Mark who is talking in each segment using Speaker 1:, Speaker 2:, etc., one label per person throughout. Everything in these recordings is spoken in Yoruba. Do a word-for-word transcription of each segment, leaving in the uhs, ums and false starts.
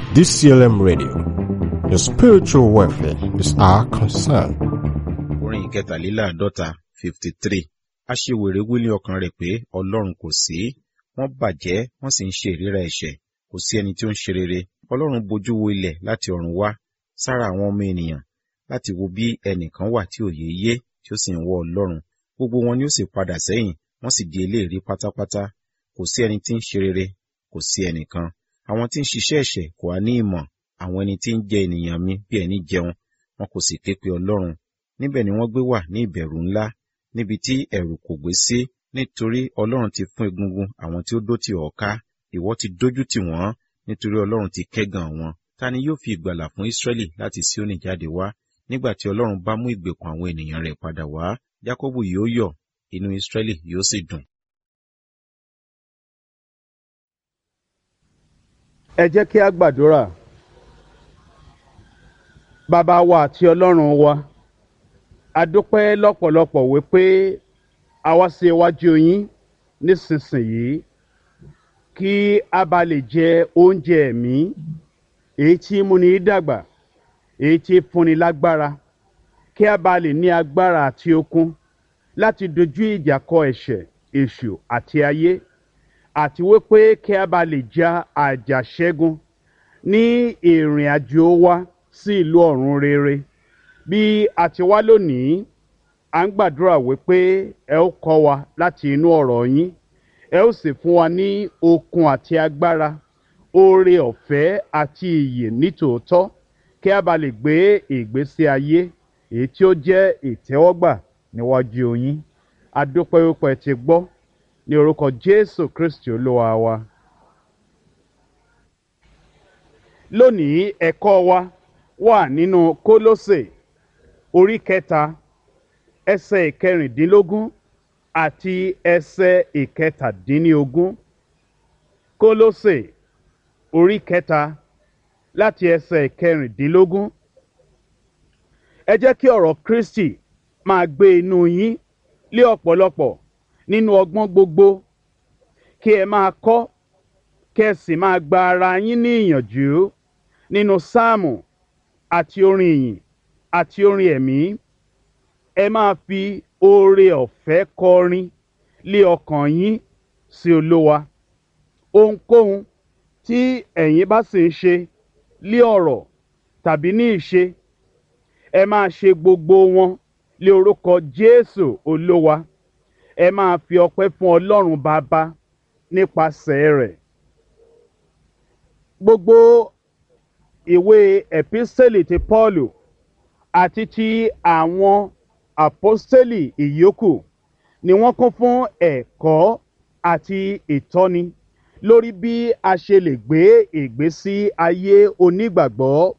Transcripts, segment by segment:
Speaker 1: D C L M Radio. Your spiritual welfare is our concern.
Speaker 2: Orin ìkẹtàléláàádọ́ta fifty three. Aṣiwèrè wí ní ọkàn rẹ̀ pé Ọlọ́run kò sí. Wọ́n bàjẹ́, wọ́n sì ń ṣe ìríra ẹ̀ṣẹ̀. Kò sí ẹni tí ó ń ṣe rere. Ọlọ́run bojú wo ilẹ̀ láti ọ̀run wá, sára àwọn ọmọ ènìyàn, láti wo bí ẹnìkan wà tí òye yé, tí ó sì ń wọ Ọlọ́run. Gbogbo wọn ni ó sì padà sẹ́yìn, wọ́n sì di eléèrí pátápátá. Kò sí ẹni tí ń ṣe rere, kò sí ẹnìkan. Àwọn tí ń ṣiṣẹ́ ẹ̀ṣẹ̀ kò á ní ìmọ̀. Àwọn ẹni tí ń jẹ ènìyàn mi bí ẹni jẹun, wọn kò sì ké pe Ọlọ́run. Níbẹ̀ ni wọ́n gbé wà ní ìbẹ̀rù ńlá, níbi tí ẹ̀rù kò gbé sí, nítorí Ọlọ́run ti fún egungun àwọn tí ó dó tì ọ́ ká. Ìwọ ti dójú tì wọ́n, nítorí Ọlọ́run ti kẹ́gàn wọn. Ta ni yóò fi ìgbàlà fún Ísírẹ́lì láti Síónì jáde wá, nígbà tí Ọlọ́run bá mú ìgbèkùn àwọn ènìyàn rẹ̀ padà wá? Jákọ́bù yóò yọ̀, inú Ísírẹ́lì yóò sì dùn.
Speaker 3: Ẹ jẹ́ kí a gbàdúrà. Bàbá wa àti Ọlọ́run wa, a dúpẹ́ lọ́pọ̀lọpọ̀ wípé a wá sí iwájú yín nísinsìnyí kí a bá lè jẹ oúnjẹ ẹ̀mí, èyí tí múni dàgbà, èyí tí fúnni lágbára, kí a bá lè ní agbára àti okun láti dojú ìjà kọ ẹ̀ṣẹ̀, èṣù àti ayé, àti wípé kí a bá lè ja àjàṣẹ́gun ní ìrìn àjò wa sí ìlú ọ̀run rere. Bí a ti wá lónìí, à ń gbàdúrà wípé ẹ ó kọ́ wa láti inú ọ̀rọ̀ yín, ẹ ó sì fún wa ní okun àti agbára, oore ọ̀fẹ́ àti ìyè nítòótọ́, kí a bá lè gbé ìgbésí ayé èyí tí ó jẹ́ ìtẹ́wọ́gbà níwájú yín. A dúpẹ́ wípé ẹ ti gbọ́, ní orúkọ Jésù Kristi Olúwa wa. Lónìí ẹ̀kọ́ wa wà nínú Kólósè orí kẹta, ẹsẹ̀ ìkẹrìndínlógún àti ẹsẹ̀ ìkẹtàdínlógún. Kólósè orí kẹta láti ẹsẹ̀ ìkẹrìndínlógún. Ẹ jẹ́ kí ọ̀rọ̀ Kristi máa gbé inú yín lé ọ̀pọ̀lọpọ̀ nínú ọgbọ́n gbogbo, kí ẹ máa kọ́, kí ẹ sì máa gba ara yín ní ìyànjú nínú sáàmù àti orin ìyìn àti orin ẹ̀mí. Ẹ máa fi oore ọ̀fẹ́ kọrin lé ọkàn yín sí Olúwa. Ohunkóhun tí ẹ̀yin bá sì ń ṣe lé ọ̀rọ̀ tàbí ní ìṣe, ẹ máa ṣe gbogbo wọn lé orúkọ Jésù Olúwa. Ẹ máa fi ọpẹ́ fún Ọlọ́run Baba nípasẹ̀ rẹ̀. Gbogbo ìwé ẹ̀písítélì ti Pọ́ọ̀lù àti ti àwọn àpọ́stélì ìyókù ni wọ́n kún fún ẹ̀kọ́ àti ìtọ́ni lórí bí a ṣe lè gbé ìgbésí ayé onígbàgbọ́.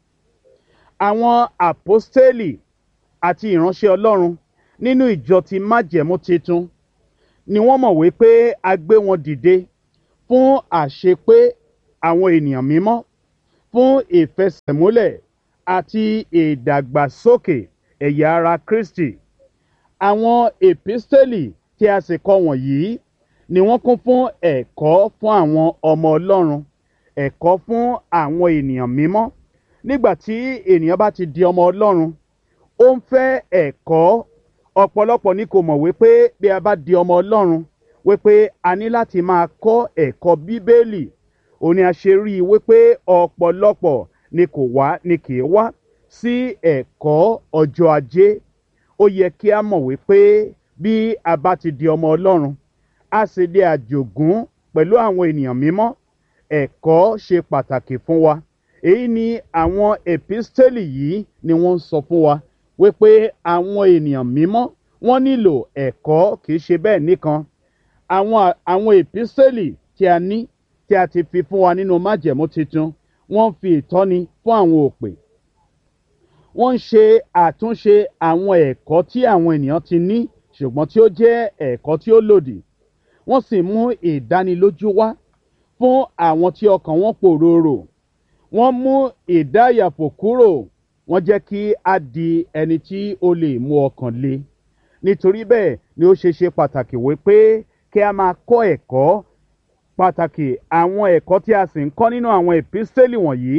Speaker 3: Àwọn àpọ́stélì àti ìránṣẹ́ Ọlọ́run nínú ìjọ ti májẹ̀mú titun ni wọ́n mọ̀ wípé a gbé wọn dìde fún àṣepé àwọn ènìyàn mímọ́, fún ìfẹsẹ̀múlẹ̀ àti ìdàgbàsókè ẹ̀yà ara Kristi. Àwọn èpísítélì tí a sì kọ wọ̀nyí ni wọ́n kún fún ẹ̀kọ́ fún àwọn ọmọ Ọlọ́run, ẹ̀kọ́ fún àwọn ènìyàn mímọ́. Nígbà tí ènìyàn bá ti di ọmọ Ọlọ́run, ó ń fẹ́ ẹ̀kọ́. Ọ̀pọ̀lọpọ̀ ni kò mọ̀ wípé bí a bá di ọmọ Ọlọ́run, wípé a ní láti máa kọ́ ẹ̀kọ́ Bíbélì. Ó ní a ṣe rí i wípé ọ̀pọ̀lọpọ̀ ni kò wá ni kì í wá sí ẹ̀kọ́ ọjọ́ ajé. Ó yẹ kí a mọ̀ wípé bí a bá ti di ọmọ Ọlọ́run, a sì di àjògún pẹ̀lú àwọn ènìyàn mímọ́. Ẹ̀kọ́ ṣe pàtàkì fún wa. Èyí ni àwọn èpísítélì yìí ni wọ́n ń sọ fún wa, wípé àwọn ènìyàn mímọ́ wọ́n nílò ẹ̀kọ́. Kìí ṣe bẹ́ẹ̀ nìkan. Àwọn àwọn èpísítélì tí a ní, tí a ti fi fún wa nínú májẹ̀mú titun, wọ́n fi ìtọ́ni fún àwọn òpè. Wọ́n ń ṣe àtúnṣe àwọn ẹ̀kọ́ tí àwọn ènìyàn ti ní ṣùgbọ́n tí ó jẹ́ ẹ̀kọ́ tí ó lòdì. Wọ́n sì mú ìdánilójú wá fún àwọn tí ọkàn wọn pòròrò. Wọ́n mú ìdáyàfò kúrò. Wọ́n jẹ́ kí a di ẹni tí ó lè mú ọkàn le. Nítorí bẹ́ẹ̀ ni ó ṣe ṣe pàtàkì wípé kí a máa kọ́ ẹ̀kọ́ pàtàkì. Àwọn ẹ̀kọ́ tí a sì ń kọ́ nínú àwọn èpísítélì wọ̀nyí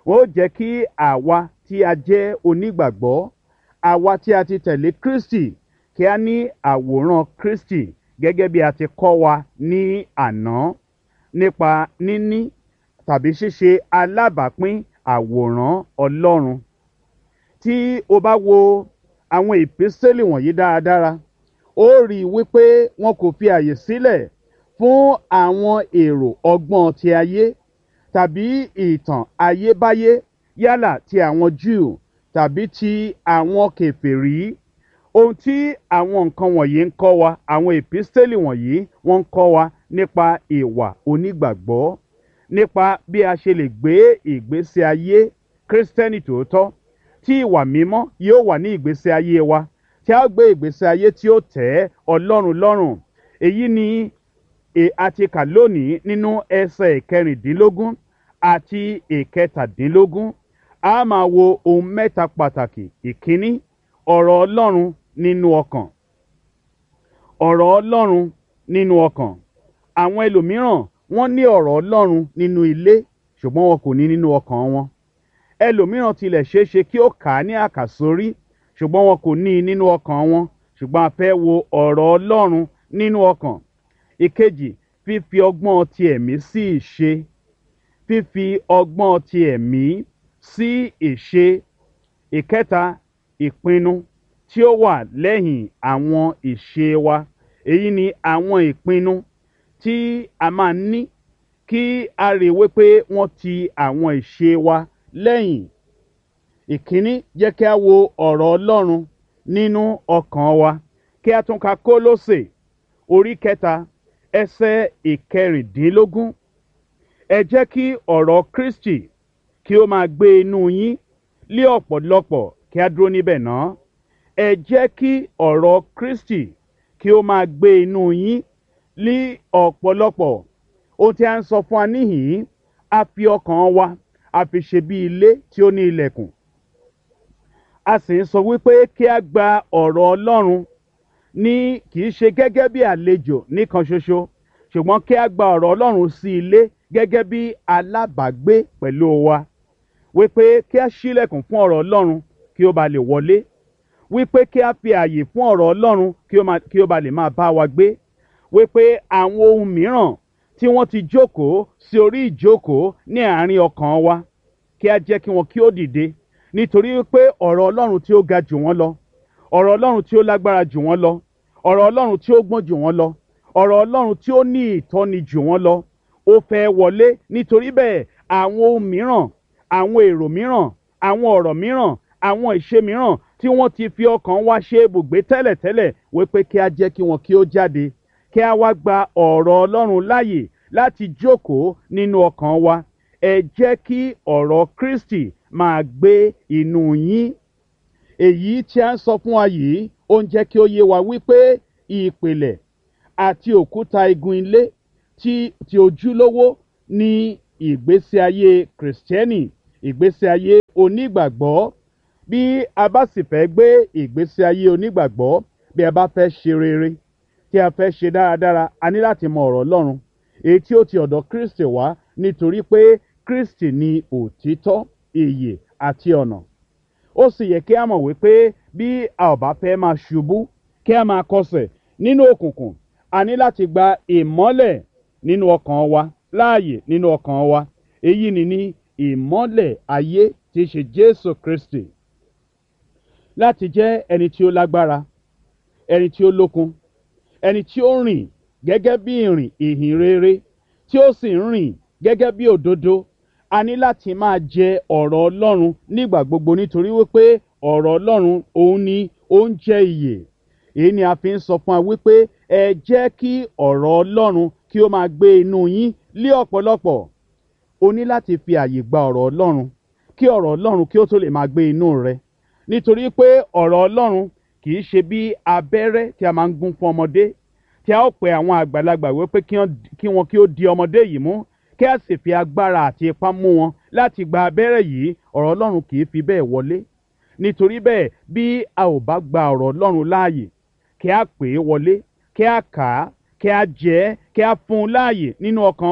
Speaker 3: wọn ó jẹ́ kí àwa tí a jẹ́ onígbàgbọ́, àwa tí a ti tẹ̀lé Kristi, kí a ní àwòrán Kristi gẹ́gẹ́ bí a ti kọ́ wa ní àná nípa níní tàbí ṣíṣe alábàápín àwòrán Ọlọ́run. Tí o bá wo àwọn ìpísẹ́lì wọ̀nyí dáradára, ó rí i wípé wọn kò fi àyè sílẹ̀ fún àwọn èrò ọgbọ́n ti ayé tàbí ìtàn ayébáyé yálà ti àwọn Júù tàbí ti àwọn kèfèrí. Ohun tí àwọn nǹkan wọ̀nyí ń kọ́ wa, àwọn ìpísẹ́lì wọ̀nyí wọ́n ń kọ́ wa nípa ìwà onígbàgbọ́, nípa bí a ṣe lè gbé ìgbésí ayé Kristẹni tòótọ́, tí ìwà mímọ́ yóò wà ní ìgbésí ayé wa, tí a gbé ìgbésí ayé tí ó tẹ́ Ọlọ́run lọ́rùn. Èyí ni a ti kà lónìí nínú ẹsẹ̀ ìkẹrìndínlógún àti ìkẹtàdínlógún. A máa wo ohun mẹ́ta pàtàkì. Ìkíní, ọ̀rọ̀ Ọlọ́run nínú ọkàn. Ọ̀rọ̀ Ọlọ́run nínú ọkàn. Àwọn ẹlòmíràn wọ́n ní ọ̀rọ̀ Ọlọ́run nínú ilé, ṣùgbọ́n wọn kò ní nínú ọkàn wọn. Ẹlòmíràn tilẹ̀ ṣeé ṣe kí ó kà á ní àkàsórí, ṣùgbọ́n wọn kò ní nínú ọkàn wọn. Ṣùgbọ́n a fẹ́ wo ọ̀rọ̀ Ọlọ́run nínú ọkàn. Ìkejì, fífi ọgbọ́n ti ẹ̀mí sí ìṣe. Fífi ọgbọ́n ti ẹ̀mí sí ìṣe. Ìkẹta, ìpinnu tí ó wà lẹ́yìn àwọn ìṣe wa. Èyí ni àwọn ìpinnu tí a máa ní kí a rí wípé wọ́n ti àwọn ìṣe wa lẹ́yìn. Ìkíní, jẹ́ kí a wo ọ̀rọ̀ Ọlọ́run nínú ọkàn wa. Kí a tún ka Kólósè orí kẹta ẹsẹ̀ ìkẹrìndínlógún. Ẹ jẹ́ kí ọ̀rọ̀ Kristi kí ó máa gbé inú yín lé ọ̀pọ̀lọpọ̀. Kí a dúró níbẹ̀ náà. Ẹ jẹ́ kí ọ̀rọ̀ Kristi kí ó máa gbé inú yín lé ọ̀pọ̀lọpọ̀. Ohun tí a ń sọ fún wa níhìn-ín, a fi ọkàn wa a fi ṣe bí ilé tí ó ní ilẹ̀kùn. A sì ń sọ wípé kí a gba ọ̀rọ̀ Ọlọ́run ní kì í ṣe gẹ́gẹ́ bí àlejò nìkan ṣoṣo, ṣùgbọ́n kí a gba ọ̀rọ̀ Ọlọ́run sí ilé gẹ́gẹ́ bí alábàágbé pẹ̀lú wa. Wípé kí a ṣílẹ̀kùn fún ọ̀rọ̀ Ọlọ́run kí ó ba lè wọlé. Wípé kí a fi àyè fún ọ̀rọ̀ Ọlọ́run kí ó, kí ó ba lè máa bá wa gbé. Wípé àwọn ohun mìíràn tí wọ́n ti jókòó sí orí ìjókòó ní àárín ọkàn wa, kí a jẹ́ kí wọn kí ó dìde. Nítorí wípé ọ̀rọ̀ Ọlọ́run tí ó ga jù wọ́n lọ, ọ̀rọ̀ Ọlọ́run tí ó lágbára jù wọ́n lọ, ọ̀rọ̀ Ọlọ́run tí ó gbọ́n jù wọ́n lọ, ọ̀rọ̀ Ọlọ́run tí ó ní ìtọ́ni jù wọ́n lọ, ó fẹ́ wọlé. Nítorí bẹ́ẹ̀ àwọn ohun mìíràn, àwọn èrò mìíràn, àwọn ọ̀rọ̀ mìíràn, àwọn ìṣe mìíràn tí wọ́n ti fi ọkàn wa ṣe ibùgbé tẹ́lẹ̀tẹ́lẹ̀, wípé kí a jẹ́ kí wọn kí ó jáde. Kí a wá gba ọ̀rọ̀ Ọlọ́run láàyè láti jókòó nínú ọkàn wa. Ẹ jẹ́ kí ọ̀rọ̀ Kristi máa gbé inú yín. Èyí tí a ń sọ fún wa yìí, ó ń jẹ́ kí ó yé wa wípé ìpìlẹ̀ àti òkúta igun ilé tí tí ojúlówó ní ìgbésí ayé Kristẹni, ìgbésí ayé onígbàgbọ́. Bí a bá sì fẹ́ gbé ìgbésí ayé onígbàgbọ́, bí a bá fẹ́ ṣe rere, tí a fẹ́ ṣe dáradára, a ní láti mọ ọ̀rọ̀ Ọlọ́run, èyí tí ó ti ọ̀dọ̀ Kristi wá, nítorí pé Kristi ni òtítọ́, ìyè àti ọ̀nà. Ó sì yẹ kí a mọ̀ wípé bí a ò bá fẹ́ máa ṣubú, kí a máa kọsẹ̀ nínú òkùnkùn, a ní láti gba ìmọ́lẹ̀ nínú ọkàn wa, láàyè nínú ọkàn wa. Èyí ni ní ìmọ́lẹ̀ ayé tí í ṣe Jésù Kristi. Láti jẹ́ ẹni tí ó lágbára, ẹni tí ó lókun, ẹni tí ó rìn gẹ́gẹ́ bí ìrìn ìhìn rere, tí ó sì ń rìn gẹ́gẹ́ bí òdodo, a ní láti máa jẹ ọ̀rọ̀ Ọlọ́run nígbà gbogbo, nítorí wípé ọ̀rọ̀ Ọlọ́run òun ni oúnjẹ ìyè. Èyí ni a fi ń sọ fún wa wípé ẹ jẹ́ kí ọ̀rọ̀ Ọlọ́run kí ó máa gbé inú yín lé ọ̀pọ̀lọpọ̀. O ní láti fi àyè gba ọ̀rọ̀ Ọlọ́run kí ọ̀rọ̀ Ọlọ́run kí ó tó lè máa gbé inú rẹ. Nítorí pé ọ̀rọ̀ Ọlọ́run kì í ṣe bí abẹ́rẹ́ tí a máa ń gún fún ọmọdé, tí a ó pe àwọn àgbàlagbà wípé kí wọn kí ó di ọmọdé yìí mú, kí a sì fi agbára àti ipá mú wọn láti gba abẹ́rẹ́ yìí. Ọ̀rọ̀ Ọlọ́run kì í fi bẹ́ẹ̀ wọlé. Nítorí bẹ́ẹ̀ bí a ò bá gba ọ̀rọ̀ Ọlọ́run láàyè, kí a pè é wọlé, kí a kà á, kí a jẹ ẹ́, kí a fún un láàyè nínú ọkàn wa,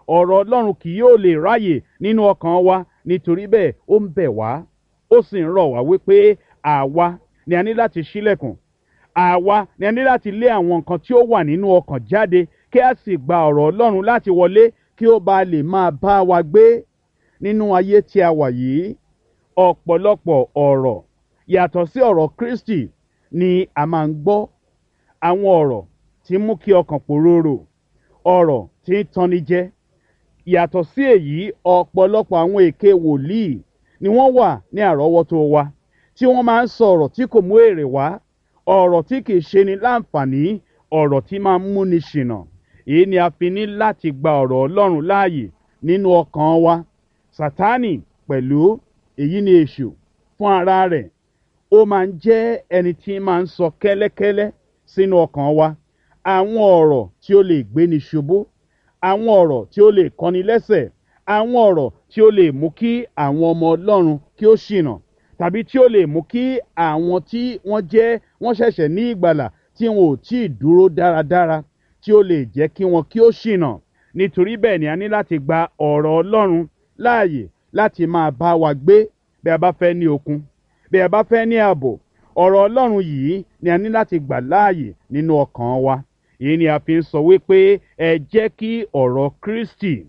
Speaker 3: ọ̀rọ̀ Ọlọ́run kì yóò lè ráyè nínú ọkàn wa. Nítorí bẹ́ẹ̀ ó ń bẹ̀ wá, ó sì ń rọ̀ wá wípé àwa ni a ní láti ṣílẹ̀kùn, àwa ni a ní láti lé àwọn nǹkan tí ó wà nínú ọkàn jáde, kí a sì gba ọ̀rọ̀ Ọlọ́run láti wọlé, kí ó bá lè máa bá wa gbé nínú ayé tí a wà yìí. Ọ̀pọ̀lọpọ̀ ọ̀rọ̀ yàtọ̀ sí ọ̀rọ̀ Kristi ni a máa ń gbọ́. Àwọn ọ̀rọ̀ tí ń mú kí ọkàn pòróró, ọ̀rọ̀ tí ń tanni jẹ. Yàtọ̀ sí èyí, ọ̀pọ̀lọpọ̀ àwọn èké wòlíì ni wọ́n wà ní àrọ́wọ́tó wa, tí wọ́n máa ń sọ ọ̀rọ̀ tí kò mú èrè wá, ọ̀rọ̀ tí kìí ṣe ni láǹfààní, ọ̀rọ̀ tí máa ń múni ṣìnà. Èyí ni a fi ní láti gba ọ̀rọ̀ Ọlọ́run láàyè nínú ọkàn wa. Sátánì pẹ̀lú, èyí ni èṣù fún ara rẹ̀, ó máa ń jẹ́ ẹni tí máa ń sọ kẹ́lẹ́kẹ́lẹ́ sínú ọkàn wa àwọn ọ̀rọ̀ tí ó lè gbéni ṣubú, àwọn ọ̀rọ̀ tí ó lè kọni lẹ́sẹ̀, àwọn ọ̀rọ̀ tí ó lè mú kí àwọn ọmọ Ọlọ́run kí ó ṣìnà, tàbí tí ó lè mú kí àwọn tí wọ́n jẹ́ wọ́n ṣẹ̀ṣẹ̀ ní ìgbàlà tí wọn ò tí ì dúró dáradára, tí ó lè jẹ́ kí wọn kí ó ṣìnà. Nítorí bẹ́ẹ̀ ni a ní láti gba ọ̀rọ̀ Ọlọ́run láàyè láti máa bá wa gbé bí a bá fẹ́ ní okun, bí a bá fẹ́ ní ààbò. Ọ̀rọ̀ Ọlọ́run yìí ni a ní láti gbà láàyè nínú ọkàn wa. Èyí ni a fi ń sọ wípé ẹ jẹ́ kí ọ̀rọ̀ Kristi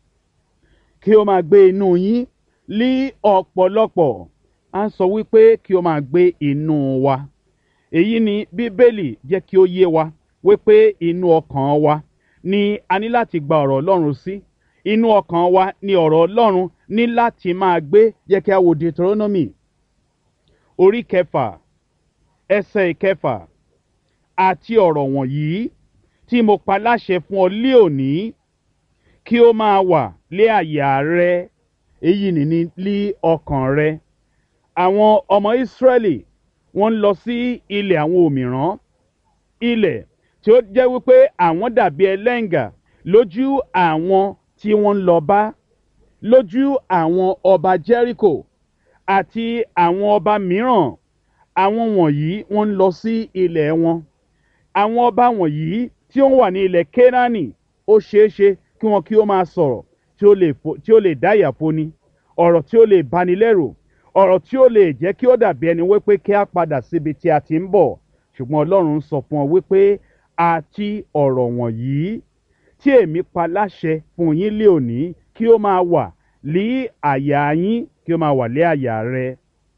Speaker 3: kí ó máa gbé inú yín ní ọ̀pọ̀lọpọ̀. A ń sọ wípé kí ó máa gbé inú wa. Èyí ni Bíbélì jẹ́ kí ó yé wa wípé inú ọkàn wa ni a ní láti gba ọ̀rọ̀ Ọlọ́run sí. Inú ọkàn wa ni ọ̀rọ̀ Ọlọ́run ní láti máa gbé. Jẹ́ kí a wo Deuteronomy orí kẹfà ẹsẹ̀ ìkẹfà. Àti ọ̀rọ̀ wọ̀nyí tí mo pa láṣẹ fún ọ lé òní kí ó máa wà lé àyà rẹ, èyí ni ní lí ọkàn rẹ. Àwọn ọmọ Ísírẹ́lì wọ́n ń lọ sí ilẹ̀ àwọn òmìrán, ilẹ̀ tí ó jẹ́ wípé àwọn dàbí ẹlẹ́ǹgà lójú àwọn tí wọ́n ń lọ bá, lójú àwọn ọba Jẹ́ríkò àti àwọn ọba mìíràn. Àwọn wọ̀nyí wọ́n ń lọ sí ilẹ̀ wọn. Àwọn ọba wọ̀nyí tí ó wà ní ilẹ̀ Kénáánì, ó ṣeéṣe kí wọn kí ó máa sọ̀rọ̀ tí ó lè fo- tí ó lè dá ìyà foni, ọ̀rọ̀ tí ó lè bani lẹ́rù, ọ̀rọ̀ tí ó lè jẹ́ kí ó dàbí ẹni wípé kí a padà síbi tí a ti ń bọ̀. Ṣùgbọ́n Ọlọ́run sọ fún ọ wípé àti ọ̀rọ̀ wọ̀nyí tí èmi pa láṣẹ fún yín lé òní kí ó máa wà lé àyà yín, kí ó máa wà lé àyà rẹ.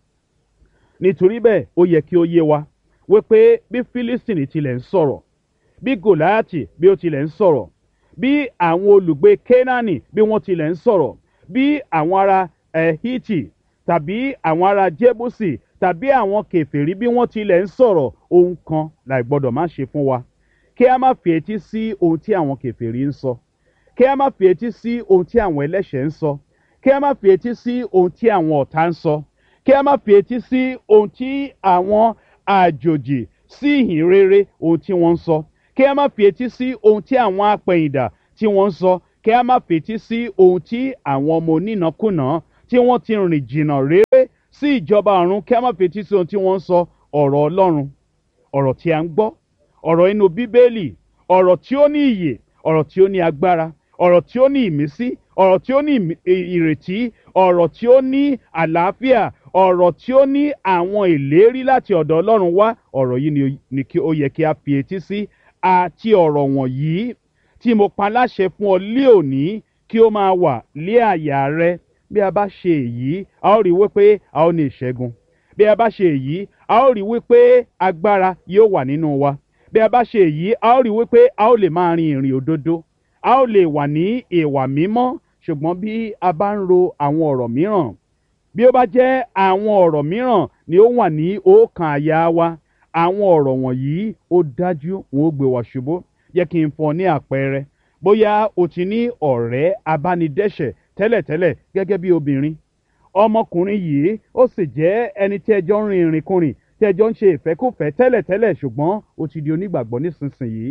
Speaker 3: Nítorí bẹ́ẹ̀ ó yẹ kí ó yé wa wípé bí Fílístìnì tilẹ̀ ń sọ̀rọ̀, bí Gòláyátì bí ó tilẹ̀ ń sọ̀rọ̀, bí àwọn olùgbé Kénáánì bí wọ́n tilẹ̀ ń sọ̀rọ̀, bí àwọn ará eh, Hítì tàbí àwọn ará Jébúsì tàbí àwọn kèfèrí bí wọ́n tilẹ̀ ń sọ̀rọ̀, ohun kan láì gbọ́dọ̀ má ṣe fún wa. Kí a má fi etí sí ohun tí àwọn kèfèrí ń sọ. Kí a má fi etí sí ohun tí àwọn ẹlẹ́ṣẹ̀ ń sọ. Kí a má fi etí sí ohun tí àwọn ọ̀tá ń sọ. Kí a má fi etí sí ohun tí àwọn àjòjì sí ìhìn rere ohun tí wọ́n ń sọ. Kí a má fi etí sí ohun tí àwọn apẹ̀yìndà tí wọ́n ń sọ. Kí a má fi etí sí ohun tí àwọn ọmọ onínàkúnà tí wọ́n ti rìn jìnnà réré sí ìjọba ọ̀run. Kí a má fi etí sí ohun tí wọ́n ń sọ. Ọ̀rọ̀ Ọlọ́run, ọ̀rọ̀ tí a ń gbọ́, ọ̀rọ̀ inú Bíbélì, ọ̀rọ̀ tí ó ní ìyè, ọ̀rọ̀ tí ó ní agbára, ọ̀rọ̀ tí ó ní ìmísí, ọ̀rọ̀ tí ó ní ìmí- ì- ìrètí, ọ̀rọ̀ tí ó ní àlàáfíà, ọ̀rọ̀ tí ó ní àwọn ìlérí láti ọ̀dọ̀ Ọlọ́run wá. Ọ̀rọ̀ yìí ni ó- ni kí ó yẹ kí a fi etí sí. Àti ọ̀rọ̀ wọ̀nyí tí mo pa láṣẹ fún ọ lé òní kí ó máa wà lé àyà rẹ. Bí a bá ṣe èyí, a ó rí wípé a ó ní ìṣẹ́gun. Bí a bá ṣe èyí, a ó rí wípé agbára yóò wà nínú wa. Bí a bá ṣe èyí, a ó rí wípé a ó lè máa rin ìrìn òdodo. A ó lè wà ní ìwà mímọ́. Ṣùgbọ́n bí a bá ń ro àwọn ọ̀rọ̀ mìíràn, bí ó bá jẹ́ àwọn ọ̀rọ̀ mìíràn ni ó wà ní ọkàn àyà wa, àwọn ọ̀rọ̀ wọ̀nyí ó dájú wọn ó gbé wa ṣubú. Jẹ́ kí n fún ọ ní àpẹẹrẹ. Bóyá o ti ní ọ̀rẹ́ abánidẹ́ṣẹ̀ tẹ́lẹ̀tẹ́lẹ̀ gẹ́gẹ́ bí obìnrin. Ọmọkùnrin yìí ó sì jẹ́ ẹni tí ẹjọ́ ń rin ìrìnkúrìn, tí ẹjọ́ ń ṣe ìfẹ́kùfẹ́ tẹ́lẹ̀tẹ́lẹ̀, ṣùgbọ́n ó ti di onígbàgbọ́ nísinsìnyí.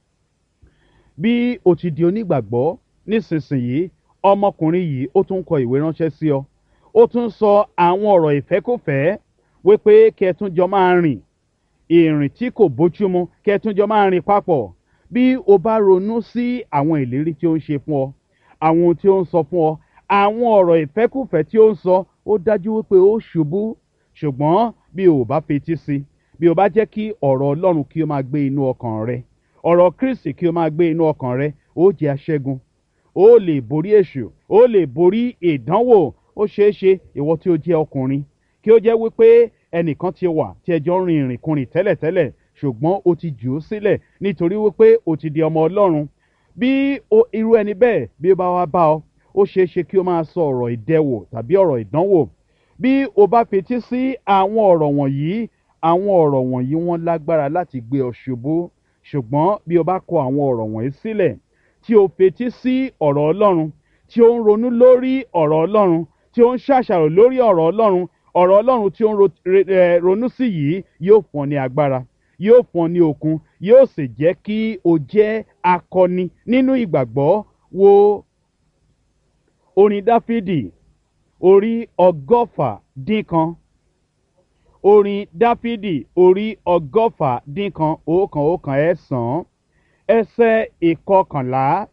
Speaker 3: Bí o ti di onígbàgbọ́ nísinsìnyí, ọmọkùnrin yìí ó tún kọ ìwé ránṣẹ́ sí ọ. Ó tún sọ àwọn ọ̀rọ̀ ìfẹ́kùfẹ́ wípé kí ẹ tún jọ máa rìn ìrìn tí kò bójúmu, kí ẹ tún jọ máa rìn papọ̀. Bí o bá ronú sí àwọn ìlérí tí ó ń ṣe fún ọ, àwọn ohun tí ó ń sọ fún ọ, àwọn ọ̀rọ̀ ìfẹ́kùfẹ́ tí ó ń sọ, ó dájú wípé ó ṣubú. Ṣùgbọ́n bí o ò bá fetí sí, bí o bá jẹ́ kí ọ̀rọ̀ Ọlọ́run kí ó máa gbé inú ọkàn rẹ, ọ̀rọ̀ Kristi kí ó máa gbé inú ọkàn rẹ, ó jẹ́ aṣẹ́gun, ó lè borí èṣù, ó lè borí ìdánwò. Ó ṣeé ṣe ìwọ tí ó jẹ́ ọkùnrin kí ó jẹ́ wípé ẹnìkan ti wà tí ẹjọ́ ń rin ìrìnkúrìn tẹ́lẹ̀tẹ́lẹ̀, ṣùgbọ́n ó ti jù ú sílẹ̀ nítorí wípé ó ti di ọmọ Ọlọ́run. Bí o- irú ẹni bẹ́ẹ̀ bí ó bá wá bá ọ, ó ṣeé ṣe kí ó máa sọ ọ̀rọ̀ ìdẹwò tàbí ọ̀rọ̀ ìdánwò. Bí o bá fetí sí àwọn ọ̀rọ̀ wọ̀nyí, àwọn ọ̀rọ̀ wọ̀nyí wọ́n lágbára láti gbé ọ ṣubú. Ṣùgbọ́n bí o bá kọ àwọn ọ̀rọ̀ wọ̀nyí sílẹ̀, tí o fetí sí ọ̀rọ̀ Ọlọ́run, tí ó ń ronú lórí ọ̀rọ̀ Ọlọ́run, tí ó ń ṣàṣàrò lórí ọ̀rọ̀ Ọlọ́run, ọ̀rọ̀ Ọlọ́run tí ó ń ro- re- eh, ronú sí yìí yóò fún ọ ní agbára, yóò fún ọ ní okun, yóò sì jẹ́ kí o jẹ́ akọni nínú ìgbàgbọ́. Wo orin Dáfídì orí ọgọ́fà dín kan. Orin Dáfídì orí ọgọ́fà dín kan, òókan òókan ẹ̀sán, ẹsẹ̀ ìkọkànlá.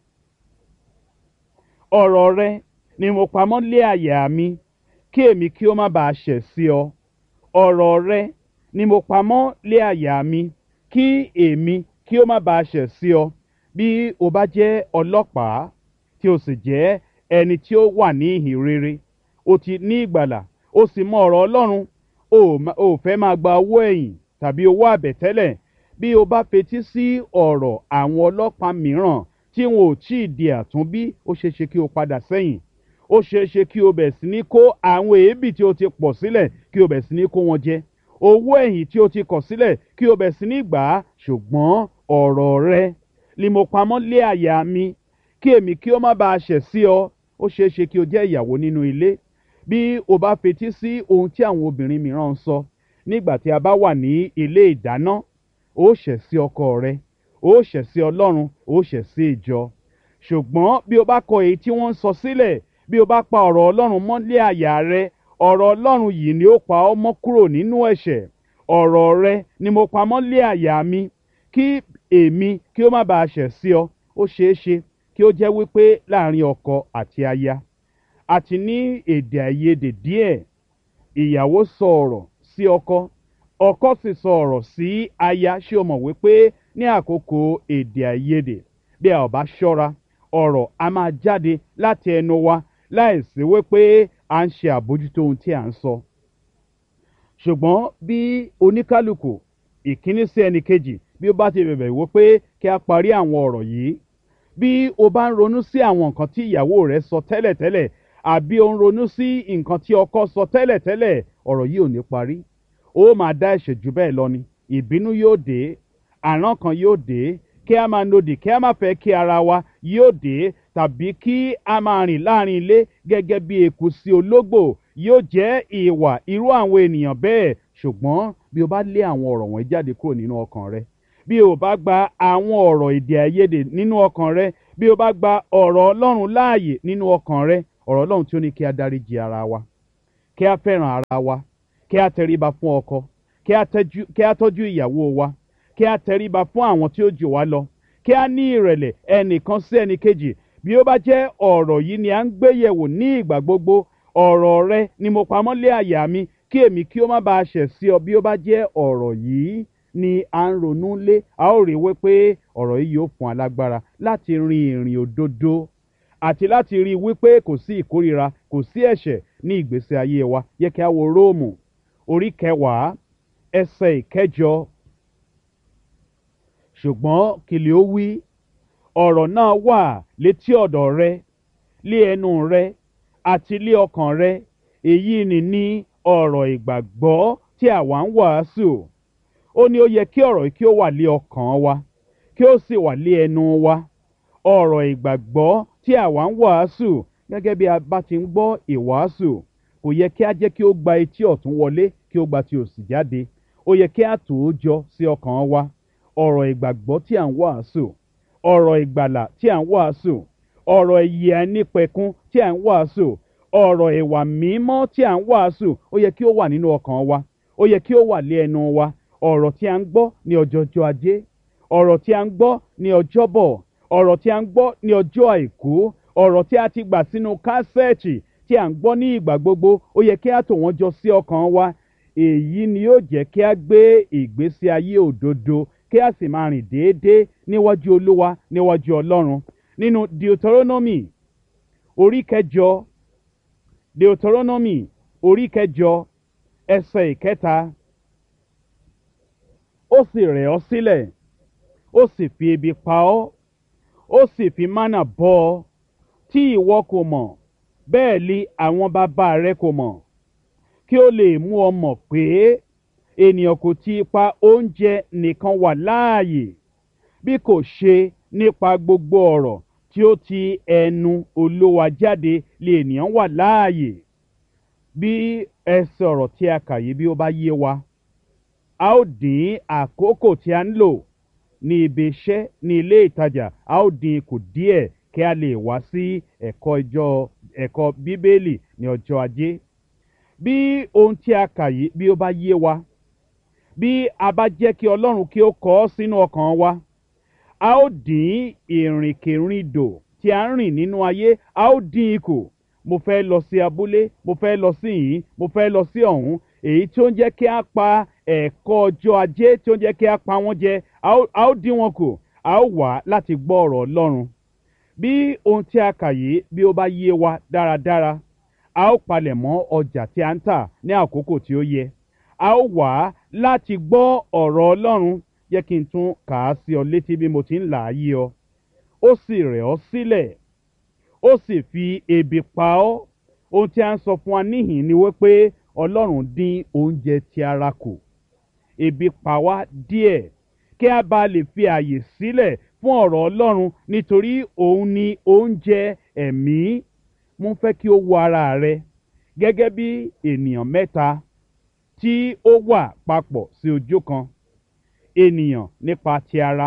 Speaker 3: Ọ̀rọ̀ rẹ ni mo pamọ́ lé àyà mi, kí èmi kí ó má baà ṣẹ̀ sí ọ. Ọ̀rọ̀ rẹ ni mo pamọ́ lé àyà mi, kí èmi kí ó má baà ṣẹ̀ sí ọ. Bí o bá jẹ́ ọlọ́pàá tí o sì jẹ́ ẹni tí ó wà ní ìhìn rere, o ti ní ìgbàlà, o sì mọ ọ̀rọ̀ Ọlọ́run, o ò ma- o ò fẹ́ máa gba owó ẹ̀yìn tàbí owó àbẹ̀tẹ́lẹ̀. Bí o bá fetí sí ọ̀rọ̀ àwọn ọlọ́pàá mìíràn tí wọn ò tí ì di àtúnbí, ó ṣeé ṣe kí o padà sẹ́yìn. Ó ṣeé ṣe kí o bẹ̀ sí ní kó àwọn èébì tí o ti pọ̀ sílẹ̀ kí o bẹ̀ sí ní kó wọn jẹ. Owó ẹ̀yìn tí o ti kọ̀ sílẹ̀ kí o bẹ̀ sí ní gbà á. Ṣùgbọ́n ọ̀rọ̀ rẹ ni mo pamọ́ lé àyà mi, kí èmi kí ó má baà ṣẹ̀ sí ọ. Ó ṣeé ṣe kí o jẹ́ ìyàwó nínú ilé. Bí o bá fetí sí ohun tí àwọn obìnrin mìíràn ń sọ nígbà tí a bá wà ní ilé ìdáná, ó ṣẹ̀ sí ọkọ rẹ, ó ṣẹ̀ sí Ọlọ́run, ó ṣẹ̀ sí ìjọ. Ṣùgbọ́n bí o bá kọ èyí tí wọ́n ń sọ sílẹ̀, bí o bá pa ọ̀rọ̀ Ọlọ́run mọ́ lé àyà rẹ, ọ̀rọ̀ Ọlọ́run yìí ni ó pa ọ́ mọ́ kúrò nínú ẹ̀ṣẹ̀. Ọ̀rọ̀ rẹ ni mo pa mọ́ lé àyà mi, kí èmi kí ó má baà ṣẹ̀ sí ọ. Ó ṣeé ṣe kí ó jẹ́ wípé láàrin ọkọ àti aya àti ní èdè àìyedè díẹ̀, ìyàwó sọ ọ̀rọ̀ sí ọkọ, ọkọ sì sọ ọ̀rọ̀ sí aya. Ṣé o mọ̀ wípé ní àkókò èdè àìyedè, bí a ò bá ṣọ́ra, ọ̀rọ̀ a máa jáde láti ẹnu wa láìsí wípé à ń ṣe àbójútó ohun tí à ń sọ. Ṣùgbọ́n bí oníkálukú ìkíní sí ẹnì kejì bí ó bá ti bẹ̀bẹ̀ wípé kí a parí àwọn ọ̀rọ̀ yìí, bí o bá ń ronú sí àwọn nǹkan tí ìyàwó rẹ sọ tẹ́lẹ̀tẹ́lẹ̀, àbí o ń ronú sí nǹkan tí ọkọ sọ tẹ́lẹ̀tẹ́lẹ̀, ọ̀rọ̀ yìí ò ní parí. Ó máa dá ẹ̀ṣẹ̀ jù bẹ́ẹ̀ lọ ni. Ìbínú yóò dé, àrán kan yóò dé, kí a máa nodì, kí a máa fẹ́ kí ara wa yóò dé, tàbí kí a máa rìn láàrin ilé gẹ́gẹ́ bí eku sí ológbò yóò jẹ́ ìwà irú àwọn ènìyàn bẹ́ẹ̀. Ṣùgbọ́n bí o bá lé àwọn ọ̀rọ̀ wọ̀nyí jáde kúrò nínú ọkàn rẹ, bí o bá gba àwọn ọ̀rọ̀ èdè àìyedè nínú ọkàn rẹ, bí o bá gba ọ̀rọ̀ Ọlọ́run láàyè nínú ọkàn rẹ, ọ̀rọ̀ Ọlọ́run tí ó ní kí a dáríjì ara wa, kí a fẹ́ràn ara wa, kí a tẹríba fún ọkọ, kí a tẹ́jú- kí a tọ́jú ìyàwó wa, kí a tẹríba fún àwọn tí ó jù wá lọ, kí a ní ìrẹ̀lẹ̀ ẹnìkan sí ẹnìkejì. Bí ó bá jẹ́ ọ̀rọ̀ yìí ni à ń gbé yẹ̀wò ní ìgbà gbogbo, ọ̀rọ̀ rẹ ni mo pamọ́ lé àyà mi, kí èmi kí ó má baà ṣẹ̀ sí ọ. Bí ó bá jẹ́ ọ̀rọ̀ yìí ni à ń ronú lé, a ó rí wípé ọ̀rọ̀ yìí yóò fún alágbára láti rin ìrìn òdodo àti láti rí wípé kò sí ìkórìíra, kò sí ẹ̀ṣẹ̀ ní ìgbésí ayé wa. Yẹ kí a wo Róòmù orí kẹwàá ẹsẹ̀ ìkẹjọ. Ṣùgbọ́n kí ni ó wí? Ọ̀rọ̀ náà wà létí ọ̀dọ̀ rẹ, lé ẹnu rẹ àti lé ọkàn rẹ. Èyí ni ní ọ̀rọ̀ ìgbàgbọ́ tí àwa ń wàásù. Ó ní ó yẹ kí ọ̀rọ̀ yìí kí ó wà lé ọkàn wa, kí ó sì wà lé ẹnu wa. Ọ̀rọ̀ ìgbàgbọ́ tí àwa ń wàásù, gẹ́gẹ́ bí a bá ti ń gbọ́ ìwàásù, kò yẹ kí a jẹ́ kí ó gba etí ọ̀tún wọlé kí ó gba ti òsì jáde. Ó yẹ kí a tò ó jọ sí ọkàn wa. Ọ̀rọ̀ ìgbàgbọ́ tí à ń wàásù, ọ̀rọ̀ ìgbàlà tí à ń wàásù, ọ̀rọ̀ ìyè àìnípẹ̀kun tí à ń wàásù, ọ̀rọ̀ ìwà mímọ́ tí à ń wàásù, ó yẹ kí ó wà nínú ọkàn wa, ó yẹ kí ó wà lé ẹnu wa. Ọ̀rọ̀ tí à ń gbọ́ ní ọjọ́jọ́ ajé, ọ̀rọ̀ tí à ń gbọ́ ní ọjọ́bọ̀, ọ̀rọ̀ tí à ń gbọ́ ní ọjọ́ àìkú, ọ̀rọ̀ tí a ti gbà sínú kásẹ̀ẹ̀tì tí à ń gbọ́ ní ìgbà gbogbo, ó yẹ kí a tò wọ́n jọ sí ọkàn wa. Èyí ni yóò jẹ́ kí a gbé ìgbésí ayé òdodo, kí a sì máa rìn déédéé níwájú Olúwa, níwájú Ọlọ́run. Nínú Deuteronomy orí kẹjọ, Deuteronomy orí kẹjọ ẹsẹ̀ ìkẹta, ó sì rẹ̀ ọ́ sílẹ̀, ó sì fi ebi pa ọ́, ó sì fi mánà bọ́ ọ, tí ìwọ kò mọ̀, bẹ́ẹ̀ li àwọn bàbá rẹ kò mọ̀, kí ó lè mú ọ mọ̀ pé ènìyàn kò ti ipa oúnjẹ nìkan wà láàyè, bí kò ṣe nípa gbogbo ọ̀rọ̀ tí ó ti ẹnu Olúwa jáde lè ènìyàn wà láàyè. Bí ẹsẹ̀ ọ̀rọ̀ tí a kà yìí bí ó bá yé wa, a ó dín àkókò tí a ń lò ní ibi iṣẹ́, ní ilé ìtajà, a ó dín kù díẹ̀ kí a lè wá sí ẹ̀kọ́ ìjọ ẹ̀kọ́ Bíbélì ní ọjọ́ ajé. Bí ohun tí a kà yìí bí ó bá yé wa, bí a bá jẹ́ kí Ọlọ́run kí ó kọ ọ́ sínú ọkàn wa, a ó dín ìrìnkèrindò tí a ń rìn nínú ayé, a ó dín kù. Mo fẹ́ lọ sí abúlé, mo fẹ́ lọ sí yìí, mo fẹ́ lọ sí ọ̀hún, èyí tí ó ń jẹ́ kí a pa ẹ̀kọ́ ọjọ́ ajé, tí ó ń jẹ́ kí a pa wọ́n jẹ, a ó dín wọn kù, a ó wá láti gbọ́ ọ̀rọ̀ Ọlọ́run. Bí ohun tí a kà yìí bí ó bá yé wa dáradára, a ó palẹ̀ mọ́ ọjà tí a ń tà ní àkókò tí ó yẹ, a ó wá láti gbọ́ ọ̀rọ̀ Ọlọ́run. Jẹ́ kí n tún kà á sí ọ létí bí mo ti ń là á yé ọ. Ó sì rẹ̀ ọ́ sílẹ̀, ó sì fi ebi pa ọ́. Ohun tí a ń sọ fún wa níhìn ni wípé Ọlọ́run dín oúnjẹ ti ara kù. Ebi pa wá díẹ̀ kí a bá lè fi àyè sílẹ̀ fún ọ̀rọ̀ Ọlọ́run, nítorí òun ni oúnjẹ ẹ̀mí. Mo fẹ́ kí o wo ara rẹ gẹ́gẹ́ bí ènìyàn mẹ́ta tí ó wà papọ̀ sí ojú kan. Ènìyàn nípa ti ara,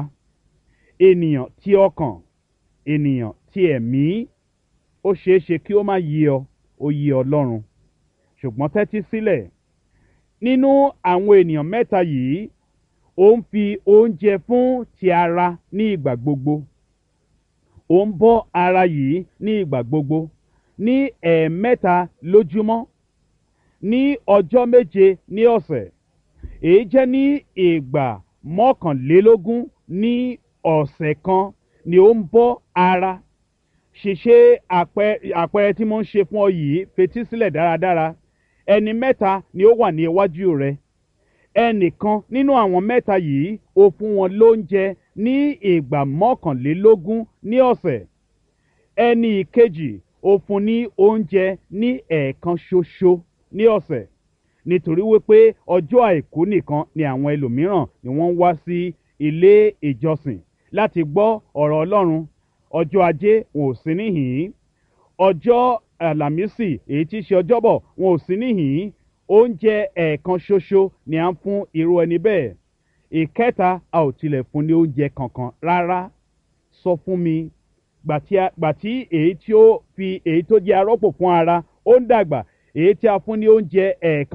Speaker 3: ènìyàn ti ọkàn, ènìyàn ti ẹ̀mí. Ó ṣeé ṣe kí ó má yé ọ, ó yé Ọlọ́run. Ṣùgbọ́n tẹ́tí sílẹ̀, nínú àwọn ènìyàn mẹ́ta yìí, ó ń fi oúnjẹ fún ti ara ní ìgbà gbogbo. Ó ń bọ́ ara yìí ní ìgbà gbogbo, ní ẹ̀ẹ̀mẹ́ta lójúmọ́, ní ọjọ́ méje ní ọ̀sẹ̀. Èyí jẹ́ ní ìgbà mọ́kànlélógún ní ọ̀sẹ̀ kan ni ó ń bọ́ ara. Ṣèṣe àpẹẹrẹ tí mo ń ṣe fún ọ yìí, fetí sílẹ̀ dáradára. Ẹni mẹ́ta ni ó wà ní iwájú rẹ. Ẹnìkan nínú àwọn mẹ́ta yìí, ó fún wọn lóúnjẹ ní ìgbà mọ́kànlélógún ní ọ̀sẹ̀. Ẹni ìkejì, ó fún ní oúnjẹ ní ẹ̀ẹ̀kan ṣoṣo ní ọ̀sẹ̀. Nítorí wípé ọjọ́ àìkú nìkan ni àwọn ẹlòmíràn ni wọ́n ń wá sí ilé ìjọsìn láti gbọ́ ọ̀rọ̀ Ọlọ́run. Ọjọ́ ajé wọn ò sí níhìn-ín. Ọjọ́ àlàmísì èyí tí í ṣe ọjọ́bọ̀ wọn ò sí níhìn-ín. Oúnjẹ ẹ̀ẹ̀kan ṣoṣo ni à ń fún irú ẹni bẹ́ẹ̀. Ìkẹta, a ò tilẹ̀ fún ní oúnjẹ kankan rárá. Sọ fún mi, gbà tí èyí tí ó fi èyí tó jẹ́ arọ́pò fún ara ó ń dàgbà, èyí tí a fún ní oúnjẹ ẹ̀ẹ̀kan